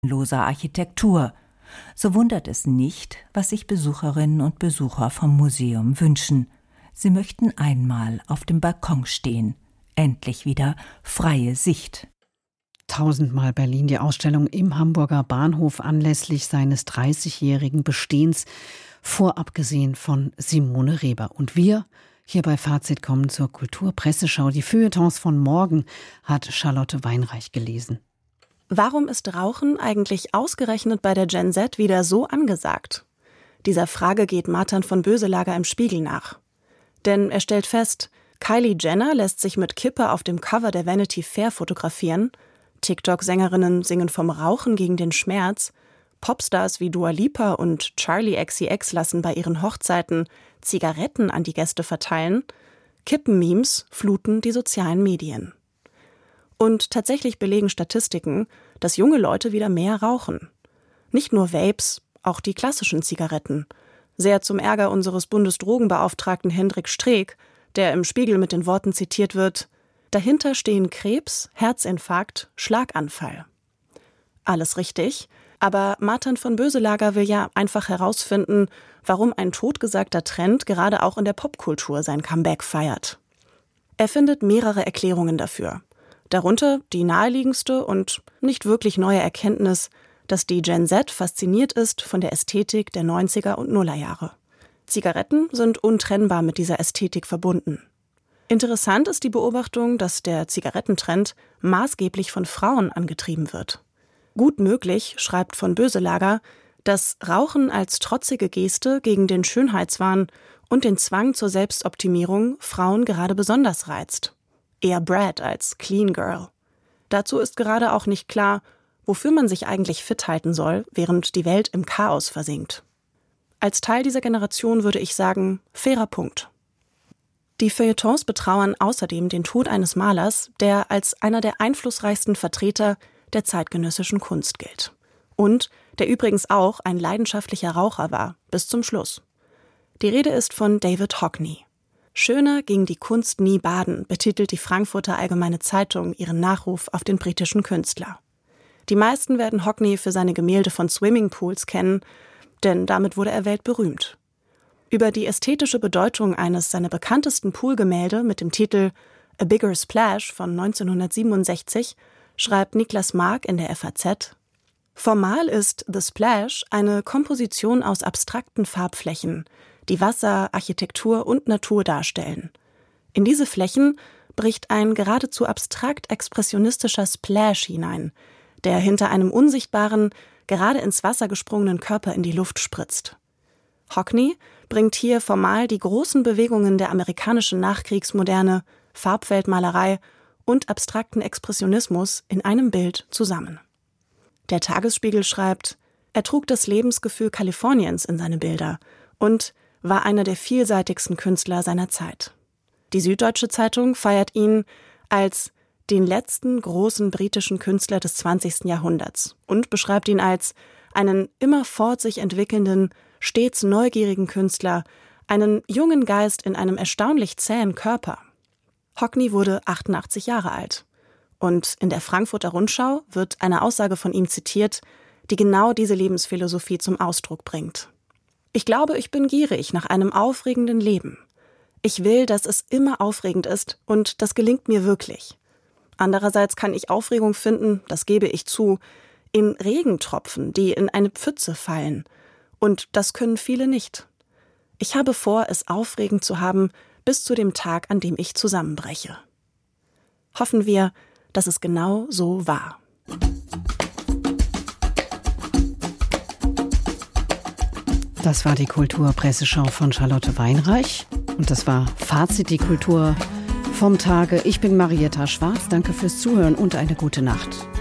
formloser Architektur. So wundert es nicht, was sich Besucherinnen und Besucher vom Museum wünschen. Sie möchten einmal auf dem Balkon stehen. Endlich wieder freie Sicht. 1000-mal Berlin, die Ausstellung im Hamburger Bahnhof anlässlich seines 30-jährigen Bestehens, vorab gesehen von Simone Reber. Und wir hier bei Fazit kommen zur Kulturpresseschau. Die Feuilletons von morgen hat Charlotte Weinreich gelesen. Warum ist Rauchen eigentlich ausgerechnet bei der Gen Z wieder so angesagt? Dieser Frage geht Martin von Boeselager im Spiegel nach. Denn er stellt fest, Kylie Jenner lässt sich mit Kippe auf dem Cover der Vanity Fair fotografieren, TikTok-Sängerinnen singen vom Rauchen gegen den Schmerz, Popstars wie Dua Lipa und Charli XCX lassen bei ihren Hochzeiten Zigaretten an die Gäste verteilen, Kippen-Memes fluten die sozialen Medien. Und tatsächlich belegen Statistiken, dass junge Leute wieder mehr rauchen. Nicht nur Vapes, auch die klassischen Zigaretten. Sehr zum Ärger unseres Bundesdrogenbeauftragten Hendrik Streeck, der im Spiegel mit den Worten zitiert wird: Dahinter stehen Krebs, Herzinfarkt, Schlaganfall. Alles richtig, aber Martin von Boeselager will ja einfach herausfinden, warum ein totgesagter Trend gerade auch in der Popkultur sein Comeback feiert. Er findet mehrere Erklärungen dafür. Darunter die naheliegendste und nicht wirklich neue Erkenntnis, dass die Gen Z fasziniert ist von der Ästhetik der 90er und Nullerjahre. Zigaretten sind untrennbar mit dieser Ästhetik verbunden. Interessant ist die Beobachtung, dass der Zigarettentrend maßgeblich von Frauen angetrieben wird. Gut möglich, schreibt von Boeselager, dass Rauchen als trotzige Geste gegen den Schönheitswahn und den Zwang zur Selbstoptimierung Frauen gerade besonders reizt. Eher Brad als Clean Girl. Dazu ist gerade auch nicht klar, wofür man sich eigentlich fit halten soll, während die Welt im Chaos versinkt. Als Teil dieser Generation würde ich sagen, fairer Punkt. Die Feuilletons betrauern außerdem den Tod eines Malers, der als einer der einflussreichsten Vertreter der zeitgenössischen Kunst gilt. Und der übrigens auch ein leidenschaftlicher Raucher war, bis zum Schluss. Die Rede ist von David Hockney. Schöner ging die Kunst nie baden, betitelt die Frankfurter Allgemeine Zeitung ihren Nachruf auf den britischen Künstler. Die meisten werden Hockney für seine Gemälde von Swimmingpools kennen, denn damit wurde er weltberühmt. Über die ästhetische Bedeutung eines seiner bekanntesten Poolgemälde mit dem Titel A Bigger Splash von 1967 schreibt Niklas Mark in der FAZ: Formal ist The Splash eine Komposition aus abstrakten Farbflächen, die Wasser, Architektur und Natur darstellen. In diese Flächen bricht ein geradezu abstrakt expressionistischer Splash hinein, der hinter einem unsichtbaren, gerade ins Wasser gesprungenen Körper in die Luft spritzt. Hockney bringt hier formal die großen Bewegungen der amerikanischen Nachkriegsmoderne, Farbfeldmalerei und abstrakten Expressionismus in einem Bild zusammen. Der Tagesspiegel schreibt, er trug das Lebensgefühl Kaliforniens in seine Bilder und war einer der vielseitigsten Künstler seiner Zeit. Die Süddeutsche Zeitung feiert ihn als den letzten großen britischen Künstler des 20. Jahrhunderts und beschreibt ihn als einen immerfort sich entwickelnden, stets neugierigen Künstler, einen jungen Geist in einem erstaunlich zähen Körper. Hockney wurde 88 Jahre alt. Und in der Frankfurter Rundschau wird eine Aussage von ihm zitiert, die genau diese Lebensphilosophie zum Ausdruck bringt. Ich glaube, ich bin gierig nach einem aufregenden Leben. Ich will, dass es immer aufregend ist und das gelingt mir wirklich. Andererseits kann ich Aufregung finden, das gebe ich zu, in Regentropfen, die in eine Pfütze fallen. Und das können viele nicht. Ich habe vor, es aufregend zu haben, bis zu dem Tag, an dem ich zusammenbreche. Hoffen wir, dass es genau so war. Das war die Kulturpresseschau von Charlotte Weinreich. Und das war Fazit, die Kultur vom Tage. Ich bin Marietta Schwarz. Danke fürs Zuhören und eine gute Nacht.